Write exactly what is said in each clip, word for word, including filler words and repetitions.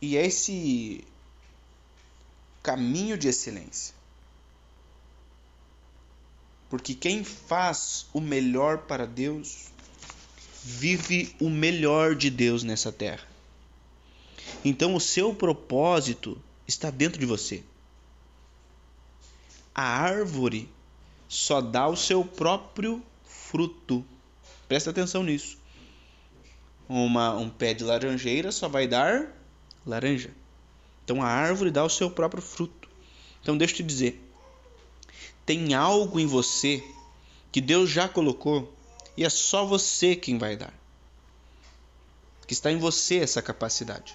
E é esse caminho de excelência. Porque quem faz o melhor para Deus, vive o melhor de Deus nessa terra. Então o seu propósito está dentro de você. A árvore só dá o seu próprio fruto. Presta atenção nisso. Uma, um pé de laranjeira só vai dar laranja. Então a árvore dá o seu próprio fruto. Então deixa eu te dizer. Tem algo em você que Deus já colocou e é só você quem vai dar. Que está em você essa capacidade.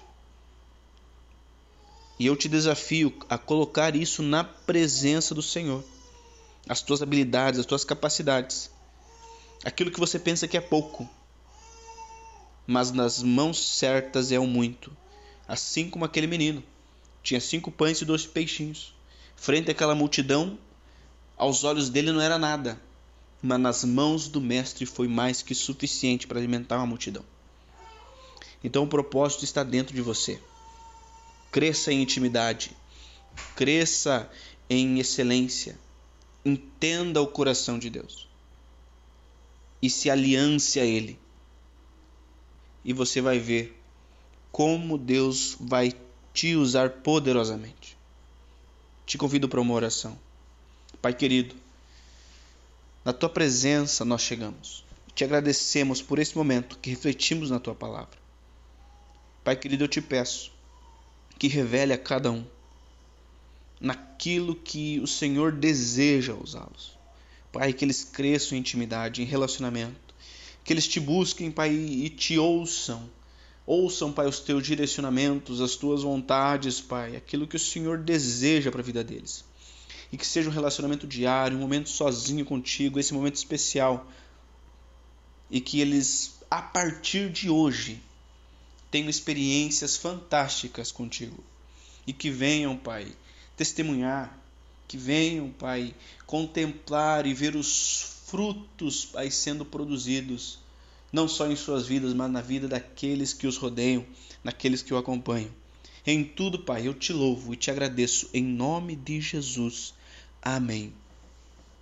E eu te desafio a colocar isso na presença do Senhor. As tuas habilidades, as tuas capacidades. Aquilo que você pensa que é pouco, mas nas mãos certas é o muito. Assim como aquele menino. Tinha cinco pães e dois peixinhos. Frente àquela multidão, aos olhos dele não era nada, mas nas mãos do mestre foi mais que suficiente para alimentar uma multidão. Então o propósito está dentro de você. Cresça em intimidade, cresça em excelência, entenda o coração de Deus e se aliance a Ele. E você vai ver como Deus vai te usar poderosamente. Te convido para uma oração. Pai querido, na Tua presença nós chegamos. Te agradecemos por esse momento que refletimos na Tua palavra. Pai querido, eu te peço que revele a cada um naquilo que o Senhor deseja usá-los. Pai, que eles cresçam em intimidade, em relacionamento. Que eles te busquem, Pai, e te ouçam. Ouçam, Pai, os teus direcionamentos, as tuas vontades, Pai, aquilo que o Senhor deseja para a vida deles. E que seja um relacionamento diário, um momento sozinho contigo, esse momento especial. E que eles, a partir de hoje, tenham experiências fantásticas contigo. E que venham, Pai, testemunhar, que venham, Pai, contemplar e ver os frutos, Pai, sendo produzidos, não só em suas vidas, mas na vida daqueles que os rodeiam, naqueles que o acompanham. Em tudo, Pai, eu te louvo e te agradeço, em nome de Jesus. Amém.